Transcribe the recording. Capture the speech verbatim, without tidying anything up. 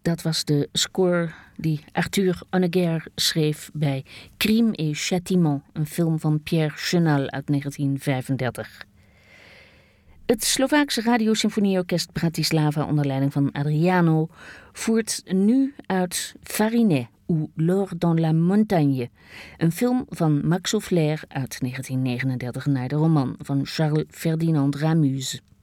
Dat was de score die Arthur Honegger schreef bij Crime et Châtiment, een film van Pierre Chenal uit negentien vijfendertig. Het Slovaakse radiosymfonieorkest Bratislava onder leiding van Adriano voert nu uit Farinet ou L'or dans la montagne, een film van Max Aufflair uit negentien negenendertig naar de roman van Charles Ferdinand Ramuz.